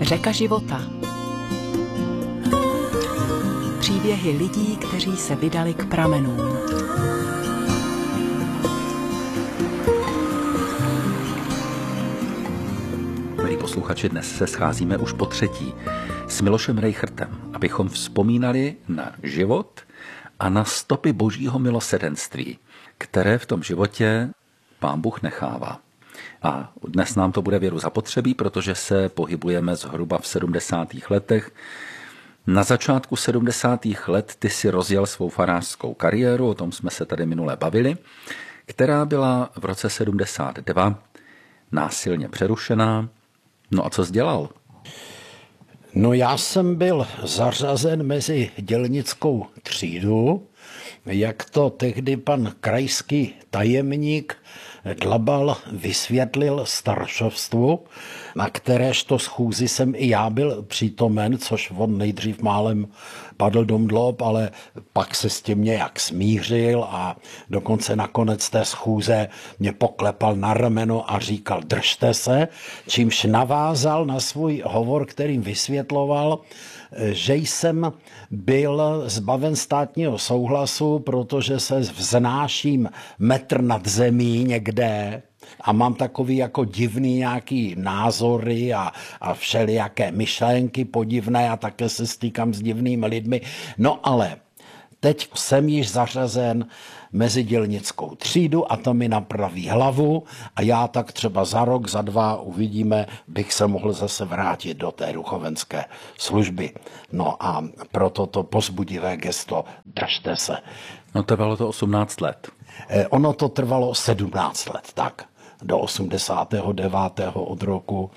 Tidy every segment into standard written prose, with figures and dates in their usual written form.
Řeka života. Příběhy lidí, kteří se vydali k pramenům. Milí posluchači, dnes se scházíme už po třetí s Milošem Rejchrtem, abychom vzpomínali na život a na stopy božího milosrdenství, které v tom životě Pán Bůh nechává. A dnes nám to bude věru zapotřebí, protože se pohybujeme zhruba v 70. letech. Na začátku 70. let ty si rozjel svou farářskou kariéru, o tom jsme se tady minule bavili, která byla v roce 72 násilně přerušená. No a co jsi dělal? No já jsem byl zařazen mezi dělnickou třídu, jak to tehdy pan krajský tajemník Dlabal vysvětlil staršovstvu, na kteréžto schůzi jsem i já byl přítomen, což on nejdřív málem padl do mdlob, ale pak se s tím nějak smířil a dokonce nakonec té schůze mě poklepal na rameno a říkal držte se, čímž navázal na svůj hovor, kterým vysvětloval, že jsem byl zbaven státního souhlasu, protože se vznáším metr nad zemí někde a mám takový jako divný nějaký názory a všelijaké myšlenky podivné a také se stýkám s divnými lidmi. No ale teď jsem již zařazen mezi dělnickou třídu a to mi napraví hlavu a já tak třeba za rok, za dva uvidíme, bych se mohl zase vrátit do té duchovenské služby. No a proto to povzbudivé gesto držte se. No trvalo to 18 let. Ono to trvalo 17 let, tak. Do 89. od roku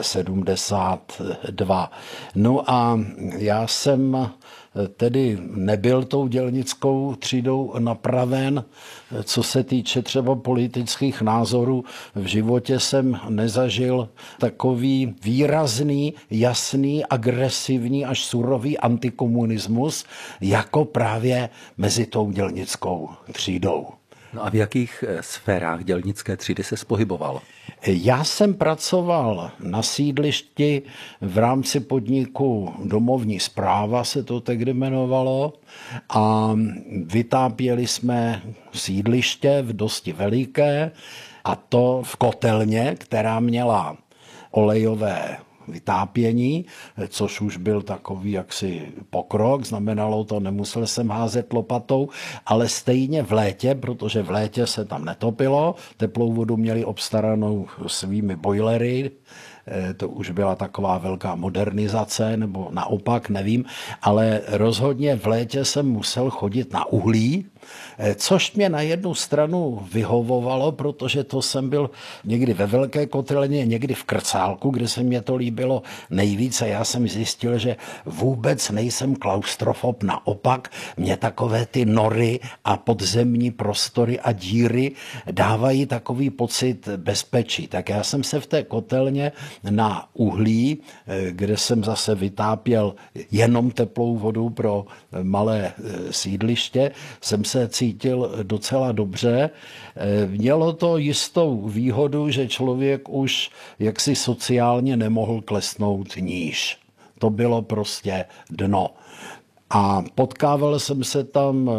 72. No a já jsem tedy nebyl tou dělnickou třídou napraven. Co se týče třeba politických názorů, v životě jsem nezažil takový výrazný, jasný, agresivní až surový antikomunismus, jako právě mezi tou dělnickou třídou. No a v jakých sférách dělnické třídy se pohyboval? Já jsem pracoval na sídlišti v rámci podniku Domovní správa, se to tehdy jmenovalo, a vytápěli jsme sídliště v dosti veliké, a to v kotelně, která měla olejové vytápění, což už byl takový jaksi pokrok, znamenalo to, nemusel jsem házet lopatou, ale stejně v létě, protože v létě se tam netopilo, teplou vodu měli obstaranou svými bojlery, to už byla taková velká modernizace, nebo naopak, nevím, ale rozhodně v létě jsem musel chodit na uhlí, což mě na jednu stranu vyhovovalo, protože to jsem byl někdy ve velké kotelně, někdy v krcálku, kde se mě to líbilo nejvíce. Já jsem zjistil, že vůbec nejsem klaustrofob, naopak mě takové ty nory a podzemní prostory a díry dávají takový pocit bezpečí. Tak já jsem se v té kotelně na uhlí, kde jsem zase vytápěl jenom teplou vodu pro malé sídliště, jsem se cítil docela dobře. Mělo to jistou výhodu, že člověk už jaksi sociálně nemohl klesnout níž. To bylo prostě dno. A potkával jsem se tam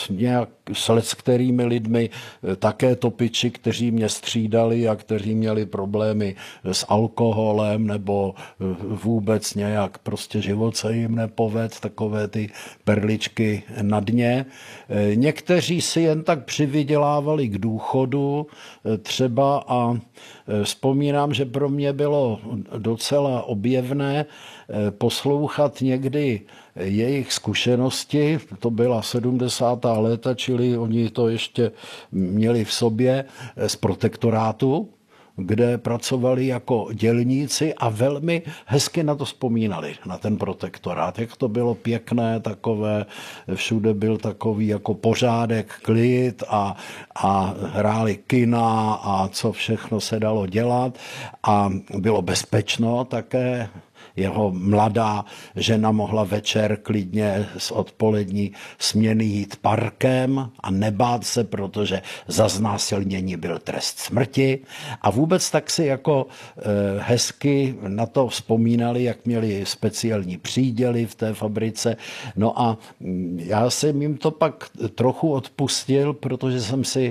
s kterými lidmi, také topiči, kteří mě střídali a kteří měli problémy s alkoholem nebo vůbec nějak prostě život se jim nepoved, takové ty perličky na dně. Někteří si jen tak přivydělávali k důchodu třeba a vzpomínám, že pro mě bylo docela objevné poslouchat někdy jejich zkušenosti, to byla 70. léta, čili oni to ještě měli v sobě z protektorátu, kde pracovali jako dělníci a velmi hezky na to vzpomínali, na ten protektorát, jak to bylo pěkné, takové, všude byl takový jako pořádek, klid a hráli kina a co všechno se dalo dělat a bylo bezpečno také Jeho mladá žena mohla večer klidně z odpolední směny jít parkem a nebát se, protože za znásilnění byl trest smrti. A vůbec tak si jako hezky na to vzpomínali, jak měli speciální příděly v té fabrice. No a já jsem jim to pak trochu odpustil, protože jsem si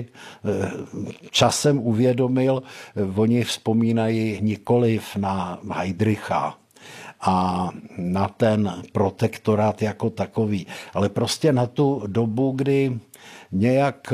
časem uvědomil, oni vzpomínají nikoliv na Heydricha a na ten protektorát jako takový, ale prostě na tu dobu, kdy nějak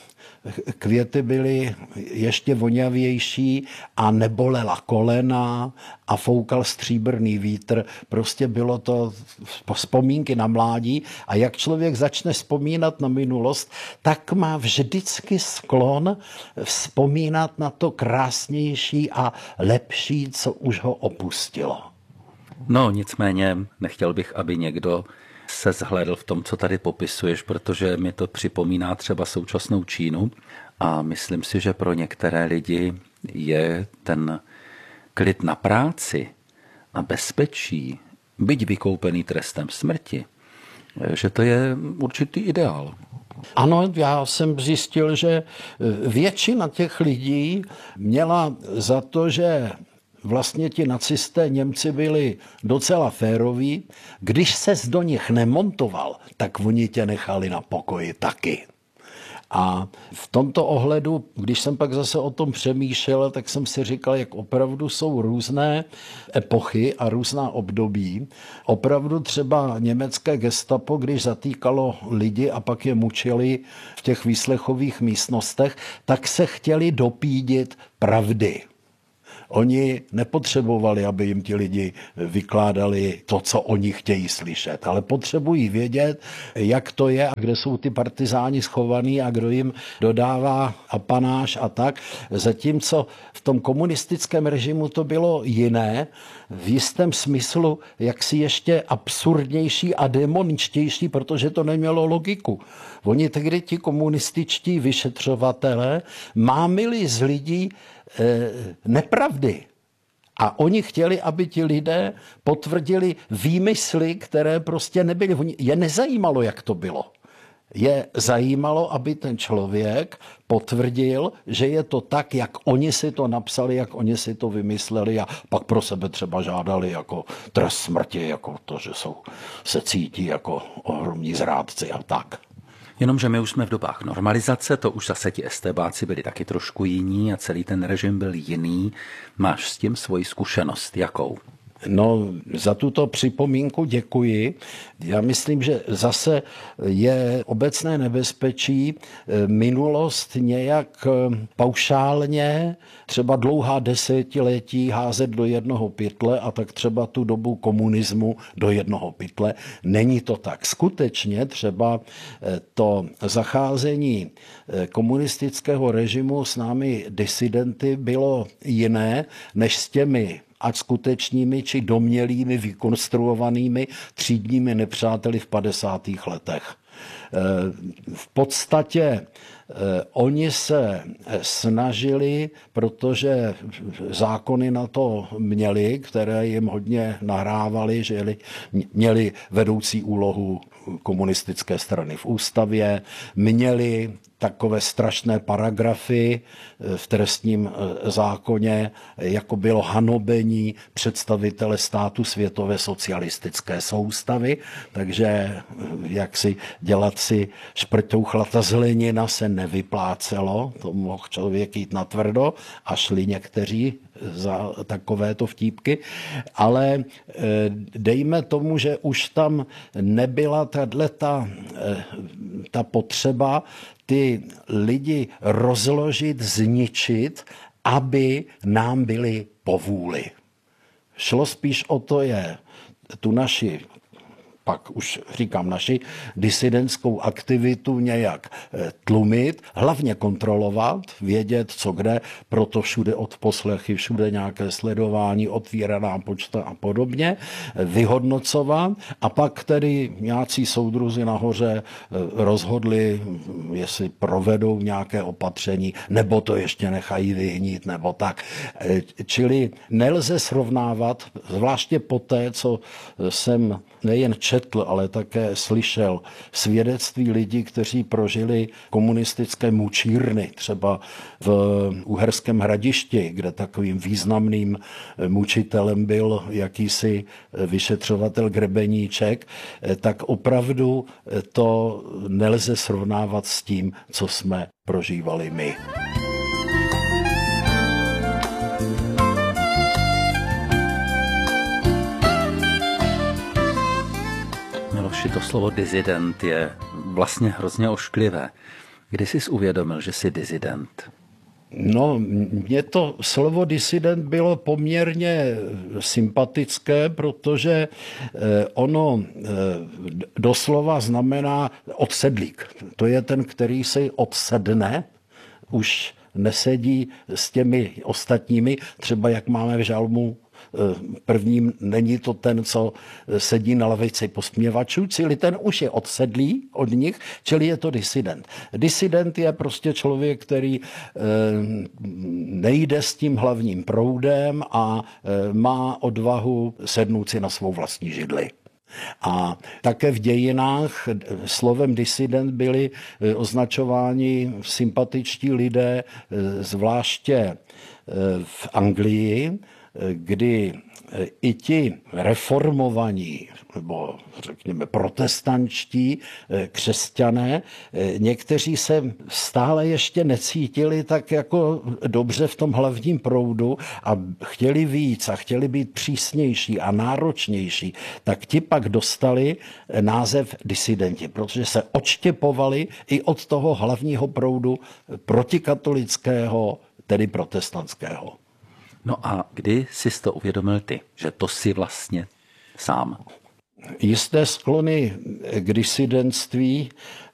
květy byly ještě voňavější a nebolela kolena a foukal stříbrný vítr. Prostě bylo to vzpomínky na mládí a jak člověk začne vzpomínat na minulost, tak má vždycky sklon vzpomínat na to krásnější a lepší, co už ho opustilo. No, nicméně nechtěl bych, aby někdo se zhlédl v tom, co tady popisuješ, protože mi to připomíná třeba současnou Čínu a myslím si, že pro některé lidi je ten klid na práci a bezpečí, byť vykoupený trestem smrti, že to je určitý ideál. Ano, já jsem zjistil, že většina těch lidí měla za to, že vlastně ti nacisté Němci byli docela féroví. Když ses do nich nemontoval, tak oni tě nechali na pokoji taky. A v tomto ohledu, když jsem pak zase o tom přemýšlel, tak jsem si říkal, jak opravdu jsou různé epochy a různá období. Opravdu třeba německé gestapo, když zatýkalo lidi a pak je mučili v těch výslechových místnostech, tak se chtěli dopídit pravdy. Oni nepotřebovali, aby jim ti lidi vykládali to, co oni chtějí slyšet, ale potřebují vědět, jak to je a kde jsou ty partizáni schovaní a kdo jim dodává apanáž a tak. Zatímco v tom komunistickém režimu to bylo jiné, v jistém smyslu jaksi ještě absurdnější a demoničtější, protože to nemělo logiku. Oni tehdy ti komunističtí vyšetřovatelé mámili z lidí nepravdy. A oni chtěli, aby ti lidé potvrdili výmysly, které prostě nebyly. Je nezajímalo, jak to bylo. Je zajímalo, aby ten člověk potvrdil, že je to tak, jak oni si to napsali, jak oni si to vymysleli a pak pro sebe třeba žádali jako trest smrti, jako to, že se cítí jako ohromní zrádci a tak. Jenomže my už jsme v dobách normalizace, to už zase ti estébáci byli taky trošku jiní a celý ten režim byl jiný. Máš s tím svoji zkušenost, jakou? No, za tuto připomínku děkuji. Já myslím, že zase je obecné nebezpečí minulost nějak paušálně, třeba dlouhá desetiletí házet do jednoho pytle a tak třeba tu dobu komunismu do jednoho pytle. Není to tak. Skutečně třeba to zacházení komunistického režimu s námi disidenty bylo jiné než s těmi ať skutečnými či domnělými, vykonstruovanými třídními nepřáteli v 50. letech. V podstatě oni se snažili, protože zákony na to měli, které jim hodně nahrávali, že měli vedoucí úlohu komunistické strany v ústavě, měli takové strašné paragrafy v trestním zákoně, jako bylo hanobení představitele státu světové socialistické soustavy, takže jak si dělat si šprťouchlata z hlinina se nevyplácelo, to mohl člověk jít natvrdo a šli někteří za takovéto vtípky, ale dejme tomu, že už tam nebyla ta potřeba ty lidi rozložit, zničit, aby nám byli povůli. Šlo spíš o to tu naši pak už říkám naši disidentskou aktivitu nějak tlumit, hlavně kontrolovat, vědět, co kde, proto všude odposlechy, všude nějaké sledování, otvíraná počta a podobně, vyhodnocovat a pak tedy nějací soudruzi nahoře rozhodli, jestli provedou nějaké opatření, nebo to ještě nechají vyhnít, nebo tak. Čili nelze srovnávat, zvláště poté, co jsem nejen četl, ale také slyšel svědectví lidí, kteří prožili komunistické mučírny, třeba v Uherském Hradišti, kde takovým významným mučitelem byl jakýsi vyšetřovatel Grebeníček, tak opravdu to nelze srovnávat s tím, co jsme prožívali my. Miloši, to slovo disident je vlastně hrozně ošklivé. Kdy jsi uvědomil, že jsi disident? No, mně to slovo disident bylo poměrně sympatické, protože ono doslova znamená odsedlík. To je ten, který si odsedne, už nesedí s těmi ostatními, třeba jak máme v žalmu prvním, není to ten, co sedí na lavici posměvačů, čili ten už je odsedlý od nich, čili je to disident. Disident je prostě člověk, který nejde s tím hlavním proudem a má odvahu sednout si na svou vlastní židli. A také v dějinách slovem disident byli označováni sympatičtí lidé, zvláště v Anglii, kdy i ti reformovaní, nebo řekněme protestančtí křesťané, někteří se stále ještě necítili tak jako dobře v tom hlavním proudu a chtěli víc a chtěli být přísnější a náročnější, tak ti pak dostali název disidenti, protože se odštěpovali i od toho hlavního proudu protikatolického, tedy protestantského. No a kdy jsi to uvědomil ty, že to jsi vlastně sám? Jisté sklony k disidentství